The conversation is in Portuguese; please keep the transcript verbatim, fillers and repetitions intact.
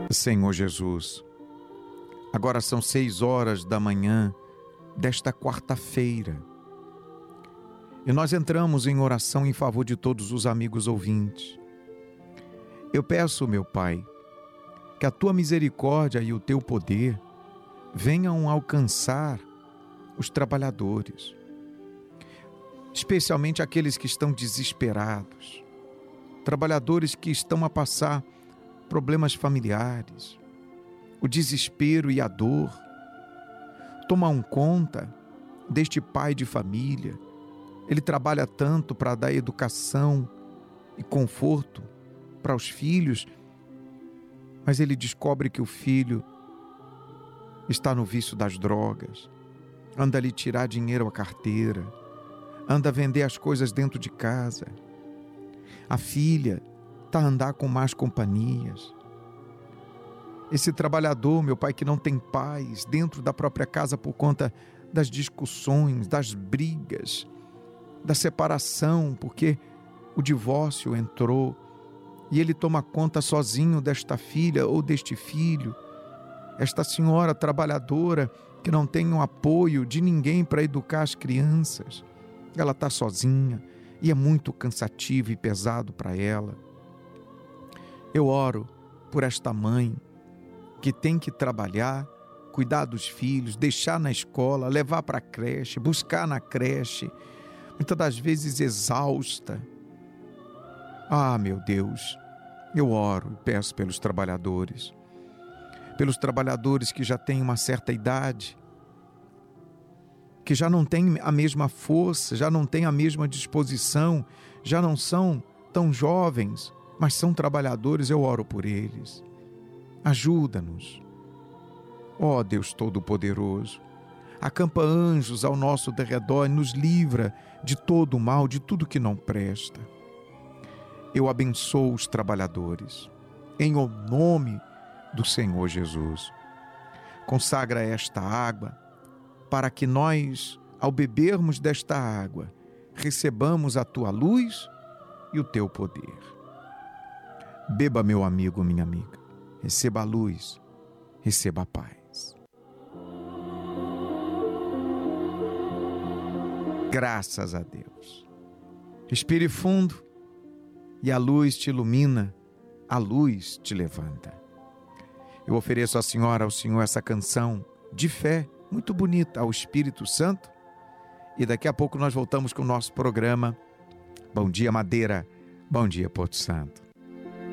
Senhor Jesus, agora são seis horas da manhã desta quarta-feira e nós entramos em oração em favor de todos os amigos ouvintes. Eu peço, meu Pai, que a Tua misericórdia e o Teu poder venham alcançar os trabalhadores, especialmente aqueles que estão desesperados, trabalhadores que estão a passar problemas familiares, o desespero e a dor. Tomam conta deste pai de família. Ele trabalha tanto para dar educação e conforto para os filhos, mas ele descobre que o filho está no vício das drogas, anda a lhe tirar dinheiro à carteira, anda a vender as coisas dentro de casa. A filha está a andar com más companhias. Esse trabalhador, meu Pai, que não tem paz dentro da própria casa por conta das discussões, das brigas, da separação, porque o divórcio entrou e ele toma conta sozinho desta filha ou deste filho. Esta senhora trabalhadora que não tem o apoio de ninguém para educar as crianças. Ela está sozinha e é muito cansativo e pesado para ela. Eu oro por esta mãe que tem que trabalhar, cuidar dos filhos, deixar na escola, levar para a creche, buscar na creche, muitas das vezes exausta. Ah, meu Deus, eu oro e peço pelos trabalhadores, pelos trabalhadores que já têm uma certa idade, que já não têm a mesma força, já não têm a mesma disposição, já não são tão jovens, mas são trabalhadores. Eu oro por eles. Ajuda-nos. Ó Deus Todo-Poderoso, acampa anjos ao nosso derredor e nos livra de todo o mal, de tudo que não presta. Eu abençoo os trabalhadores, em o nome do Senhor Jesus. Consagra esta água, para que nós, ao bebermos desta água, recebamos a Tua luz e o Teu poder. Beba, meu amigo, minha amiga. Receba a luz, receba a paz. Graças a Deus. Respire fundo e a luz te ilumina, a luz te levanta. Eu ofereço à senhora, ao senhor, essa canção de fé, muito bonita, ao Espírito Santo. E daqui a pouco nós voltamos com o nosso programa. Bom dia, Madeira. Bom dia, Porto Santo.